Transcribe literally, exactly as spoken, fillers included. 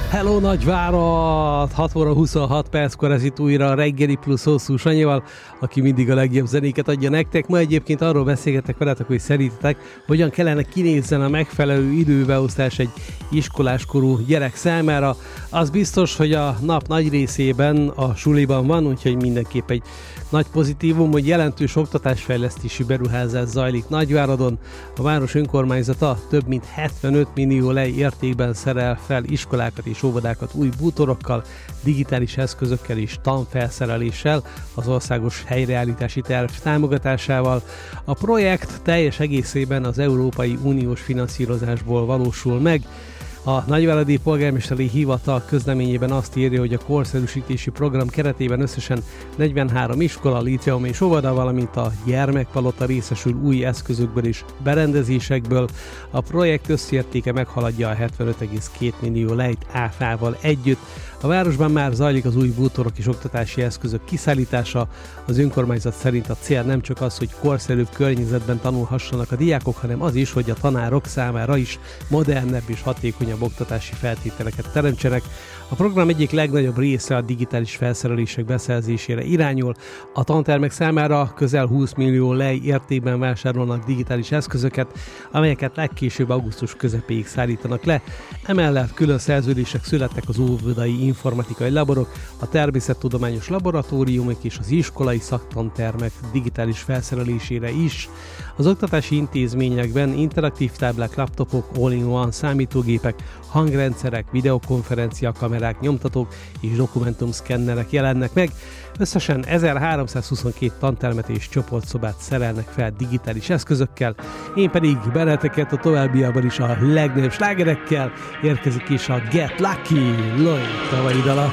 Hello Nagyvárad! hat óra huszonhat perckor ez itt újra a reggeli plusz hosszú Sanyival, aki mindig a legjobb zenéket adja nektek. Ma egyébként arról beszélgetek veletek, hogy szerintetek hogyan kellene kinézzen a megfelelő időbeosztás egy iskoláskorú gyerek számára. Az biztos, hogy a nap nagy részében a suliban van, úgyhogy mindenképp egy nagy pozitívum, hogy jelentős oktatásfejlesztési beruházás zajlik Nagyváradon. A város önkormányzata több mint hetvenöt millió lej értékben szerel fel iskolákat és óvodákat új bútorokkal, digitális eszközökkel és tanfelszereléssel, az országos helyreállítási terv támogatásával. A projekt teljes egészében az Európai Uniós finanszírozásból valósul meg. A Nagyváradi Polgármesteri Hivatal közleményében azt írja, hogy a korszerűsítési program keretében összesen negyvenhárom iskola, líceum és óvoda, valamint a gyermekpalota részesül új eszközökből és berendezésekből. A projekt összértéke meghaladja a hetvenöt egész két millió lejt áfával együtt. A városban már zajlik az új bútorok és oktatási eszközök kiszállítása. Az önkormányzat szerint a cél nem csak az, hogy korszerűbb környezetben tanulhassanak a diákok, hanem az is, hogy a tanárok számára is modernebb és hatékonyabb oktatási feltételeket teremtsenek. A program egyik legnagyobb része a digitális felszerelések beszerzésére irányul. A tantermek számára közel húsz millió lej értékben vásárolnak digitális eszközöket, amelyeket legkésőbb augusztus közepéig szállítanak le. Emellett külön szerződések születtek az óvodai informatikai laborok, a természettudományos laboratóriumok és az iskolai szaktantermek digitális felszerelésére is. Az oktatási intézményekben interaktív táblák, laptopok, all-in-one számítógépek, hangrendszerek, videokonferencia kamerák, nyomtatók és dokumentumszkennerek jelennek meg. Összesen ezerháromszázhuszonkettő tantermet és csoportszobát szerelnek fel digitális eszközökkel. Én pedig benneteket a továbbiában is a legnagyobb slágerekkel. Érkezik is a Get Lucky, Lloyd tavalyi dala.